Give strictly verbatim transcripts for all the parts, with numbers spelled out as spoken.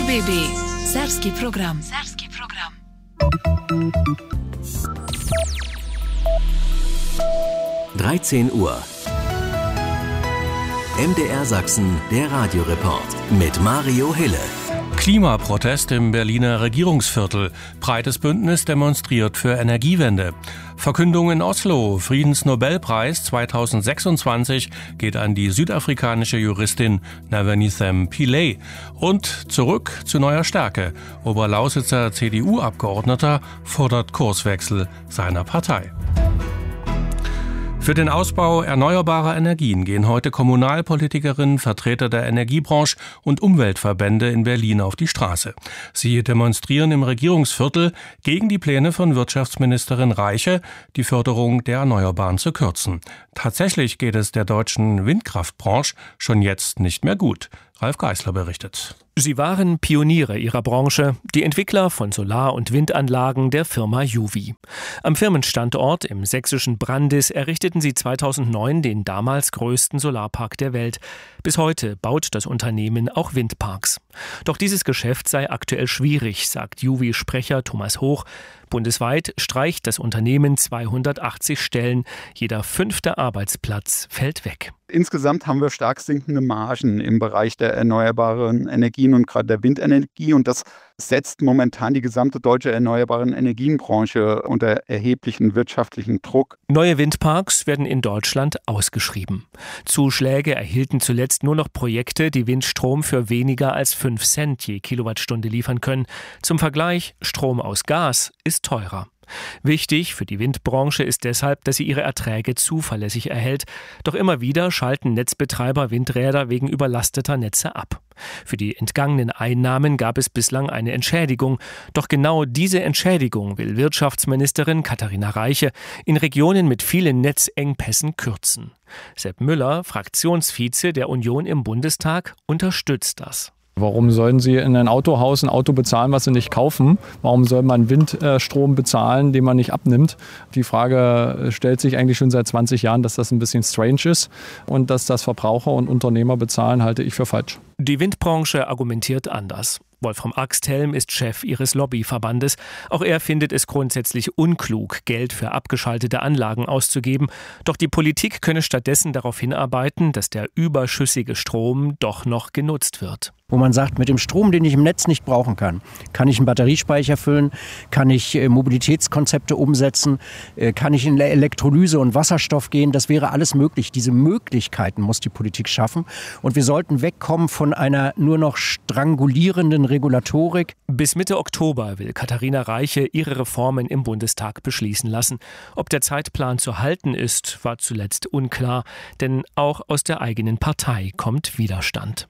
B B. Serbski program. Serbski program. dreizehn Uhr. M D R Sachsen, der Radioreport mit Mario Hille. Klimaprotest im Berliner Regierungsviertel. Breites Bündnis demonstriert für Energiewende. Verkündung in Oslo. Friedensnobelpreis zweitausendsechsundzwanzig geht an die südafrikanische Juristin Navanytham Pillay. Und zurück zu neuer Stärke. Oberlausitzer C D U-Abgeordneter fordert Kurswechsel seiner Partei. Für den Ausbau erneuerbarer Energien gehen heute Kommunalpolitikerinnen, Vertreter der Energiebranche und Umweltverbände in Berlin auf die Straße. Sie demonstrieren im Regierungsviertel gegen die Pläne von Wirtschaftsministerin Reiche, die Förderung der Erneuerbaren zu kürzen. Tatsächlich geht es der deutschen Windkraftbranche schon jetzt nicht mehr gut. Ralf Geisler berichtet. Sie waren Pioniere ihrer Branche, die Entwickler von Solar- und Windanlagen der Firma Juvi. Am Firmenstandort im sächsischen Brandis errichteten sie zweitausendneun den damals größten Solarpark der Welt. Bis heute baut das Unternehmen auch Windparks. Doch dieses Geschäft sei aktuell schwierig, sagt Juvi-Sprecher Thomas Hoch. Bundesweit streicht das Unternehmen zweihundertachtzig Stellen. Jeder fünfte Arbeitsplatz fällt weg. Insgesamt haben wir stark sinkende Margen im Bereich der erneuerbaren Energien und gerade der Windenergie. Und das setzt momentan die gesamte deutsche erneuerbaren Energienbranche unter erheblichen wirtschaftlichen Druck. Neue Windparks werden in Deutschland ausgeschrieben. Zuschläge erhielten zuletzt nur noch Projekte, die Windstrom für weniger als fünf Cent je Kilowattstunde liefern können. Zum Vergleich, Strom aus Gas ist teurer. Wichtig für die Windbranche ist deshalb, dass sie ihre Erträge zuverlässig erhält. Doch immer wieder schalten Netzbetreiber Windräder wegen überlasteter Netze ab. Für die entgangenen Einnahmen gab es bislang eine Entschädigung. Doch genau diese Entschädigung will Wirtschaftsministerin Katharina Reiche in Regionen mit vielen Netzengpässen kürzen. Sepp Müller, Fraktionsvize der Union im Bundestag, unterstützt das. Warum sollen Sie in ein Autohaus ein Auto bezahlen, was Sie nicht kaufen? Warum soll man Windstrom bezahlen, den man nicht abnimmt? Die Frage stellt sich eigentlich schon seit zwanzig Jahren, dass das ein bisschen strange ist. Und dass das Verbraucher und Unternehmer bezahlen, halte ich für falsch. Die Windbranche argumentiert anders. Wolfram Axthelm ist Chef ihres Lobbyverbandes. Auch er findet es grundsätzlich unklug, Geld für abgeschaltete Anlagen auszugeben. Doch die Politik könne stattdessen darauf hinarbeiten, dass der überschüssige Strom doch noch genutzt wird. Wo man sagt, mit dem Strom, den ich im Netz nicht brauchen kann, kann ich einen Batteriespeicher füllen, kann ich äh, Mobilitätskonzepte umsetzen, äh, kann ich in Elektrolyse und Wasserstoff gehen. Das wäre alles möglich. Diese Möglichkeiten muss die Politik schaffen. Und wir sollten wegkommen von einer nur noch strangulierenden Regulatorik. Bis Mitte Oktober will Katharina Reiche ihre Reformen im Bundestag beschließen lassen. Ob der Zeitplan zu halten ist, war zuletzt unklar. Denn auch aus der eigenen Partei kommt Widerstand.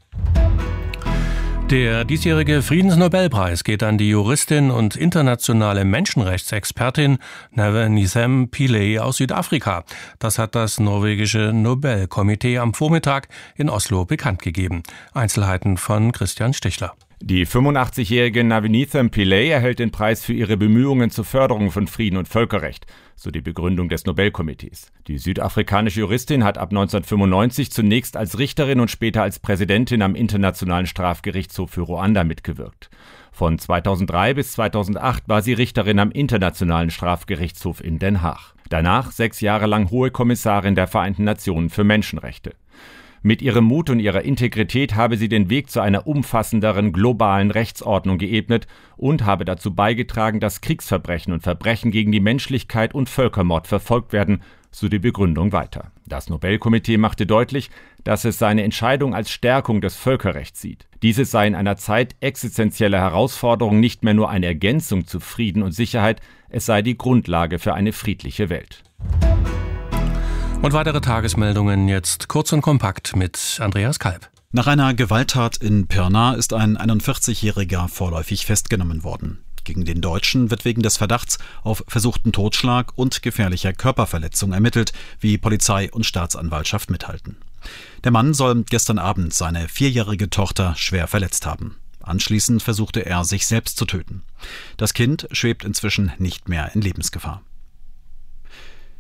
Der diesjährige Friedensnobelpreis geht an die Juristin und internationale Menschenrechtsexpertin Navanytham Pillay aus Südafrika. Das hat das norwegische Nobelkomitee am Vormittag in Oslo bekannt gegeben. Einzelheiten von Christian Stichler. Die fünfundachtzigjährige Navanytham Pillay erhält den Preis für ihre Bemühungen zur Förderung von Frieden und Völkerrecht, so die Begründung des Nobelkomitees. Die südafrikanische Juristin hat ab neunzehnhundertfünfundneunzig zunächst als Richterin und später als Präsidentin am Internationalen Strafgerichtshof für Ruanda mitgewirkt. Von zweitausenddrei bis zweitausendacht war sie Richterin am Internationalen Strafgerichtshof in Den Haag. Danach sechs Jahre lang Hohe Kommissarin der Vereinten Nationen für Menschenrechte. Mit ihrem Mut und ihrer Integrität habe sie den Weg zu einer umfassenderen globalen Rechtsordnung geebnet und habe dazu beigetragen, dass Kriegsverbrechen und Verbrechen gegen die Menschlichkeit und Völkermord verfolgt werden, so die Begründung weiter. Das Nobelkomitee machte deutlich, dass es seine Entscheidung als Stärkung des Völkerrechts sieht. Dieses sei in einer Zeit existenzieller Herausforderungen nicht mehr nur eine Ergänzung zu Frieden und Sicherheit, es sei die Grundlage für eine friedliche Welt. Und weitere Tagesmeldungen jetzt kurz und kompakt mit Andreas Kalb. Nach einer Gewalttat in Pirna ist ein einundvierzigjähriger vorläufig festgenommen worden. Gegen den Deutschen wird wegen des Verdachts auf versuchten Totschlag und gefährlicher Körperverletzung ermittelt, wie Polizei und Staatsanwaltschaft mithalten. Der Mann soll gestern Abend seine vierjährige Tochter schwer verletzt haben. Anschließend versuchte er, sich selbst zu töten. Das Kind schwebt inzwischen nicht mehr in Lebensgefahr.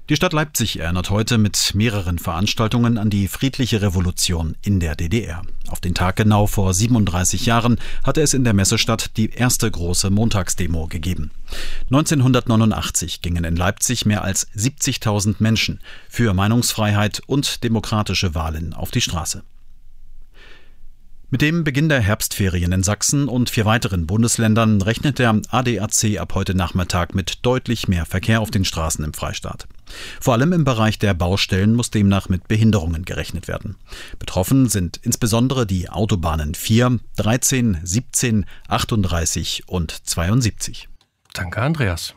Die Stadt Leipzig erinnert heute mit mehreren Veranstaltungen an die friedliche Revolution in der D D R. Auf den Tag genau vor siebenunddreißig Jahren hatte es in der Messestadt die erste große Montagsdemo gegeben. neunzehnhundertneunundachtzig gingen in Leipzig mehr als siebzigtausend Menschen für Meinungsfreiheit und demokratische Wahlen auf die Straße. Mit dem Beginn der Herbstferien in Sachsen und vier weiteren Bundesländern rechnet der A D A C ab heute Nachmittag mit deutlich mehr Verkehr auf den Straßen im Freistaat. Vor allem im Bereich der Baustellen muss demnach mit Behinderungen gerechnet werden. Betroffen sind insbesondere die Autobahnen vier, dreizehn, siebzehn, achtunddreißig und zweiundsiebzig. Danke, Andreas.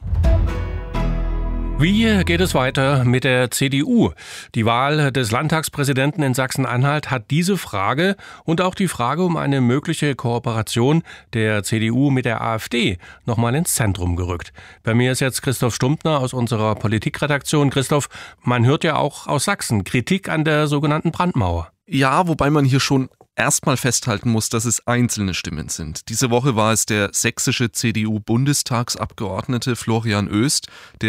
Wie geht es weiter mit der C D U? Die Wahl des Landtagspräsidenten in Sachsen-Anhalt hat diese Frage und auch die Frage um eine mögliche Kooperation der C D U mit der AfD nochmal ins Zentrum gerückt. Bei mir ist jetzt Christoph Stumptner aus unserer Politikredaktion. Christoph, man hört ja auch aus Sachsen Kritik an der sogenannten Brandmauer. Ja, wobei man hier schon erstmal festhalten muss, dass es einzelne Stimmen sind. Diese Woche war es der sächsische C D U-Bundestagsabgeordnete Florian Oest, der